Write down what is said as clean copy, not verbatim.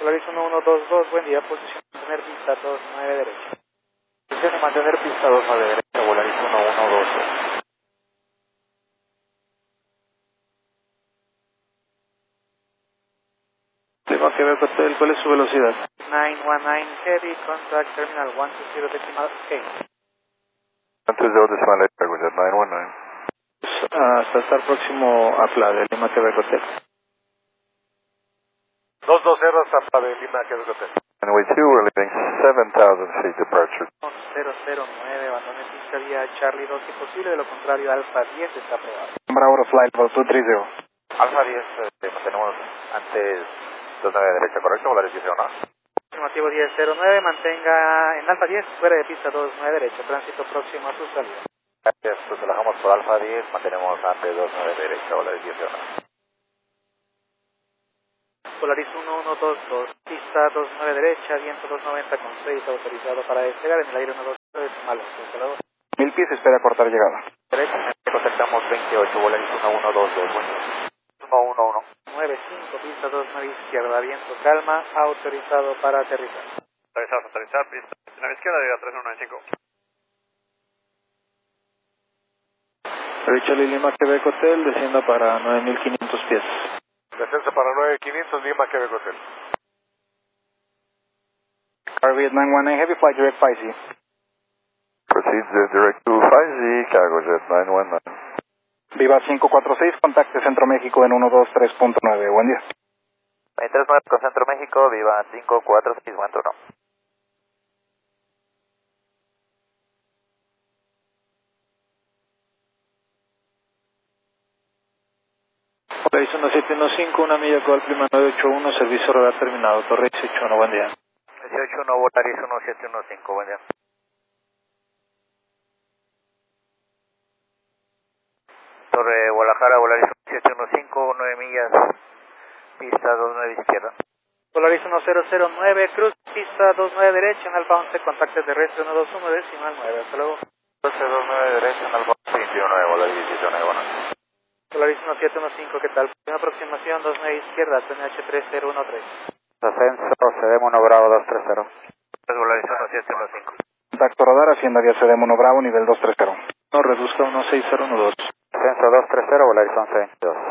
Polaris 1122, buen día, posición mantener pista 29 derecha. Posición de mantener pista 29 derecha, Polaris 1122. Lima Quebec Hotel, ¿cuál es su velocidad? 919 Heavy, contact terminal 120 decimal 8. 120 decimal 8, Cargo Jet 919. Hasta estar próximo a Fla de Lima Quebec Hotel. 220 hasta Fla de Lima Quebec Hotel. Runway 2, we're leaving 7,000 feet departure. 009, abandone pista vía Charlie 2 si posible, de lo contrario Alfa 10 está aprobado. Bravo Flight 230. Alfa 10, mantenemos antes 29 derecha, ¿correcto? Polaris 10 no. Afirmativo 1009, mantenga en Alfa 10, fuera de pista 29 derecha, tránsito próximo a su salida. Gracias, pues relajamos por Alfa 10, mantenemos antes 29 derecha, Polaris 10 no. Polaris 1122, pista 29 derecha, viento 290 con 6, autorizado para despegar en el aire 120 decimal 8. 1000 pies, espera cortar llegada. Derecha, conectamos 28, Polaris 1122, buen día. 111. 95, pista 29 izquierda, viento calma, autorizado para aterrizar. Aterrizar, pista 29 izquierda, de 3195. Richard Lima Quebec Hotel, descienda para 9500 pies. Descenso para 9500 Lima Quebec Hotel. Carviet 919, Heavy Flight Direct 5Z. Proceeds direct to 5Z, Cargo Jet 919. Viva 546, contacte Centro México en 123.9, buen día. 239 con Centro México, Viva 546, buen turno. Polaris 1715, una milla actual Lima 981, servicio radar terminado, Torre 181, buen día. 181, Polaris 1715, buen día. Torre Guadalajara, Polaris 1715, 9 millas, pista 29 izquierda. Polaris 1009, cruz, pista 29 derecha, en Alfa 11, contacto terrestre 121 decimal 9, hasta luego. 1229 derecha, en Alfa 29, Polaris 19, bueno. Polaris 1715, ¿qué tal? Una aproximación 29 izquierda, TNH 3013. Ascenso, CDM1 Bravo 230. Polaris 1715. Contacto radar, Hacienda vía CDM1 Bravo, nivel 230. No, reduzca 16012. Ascenso 230, Polaris 1122.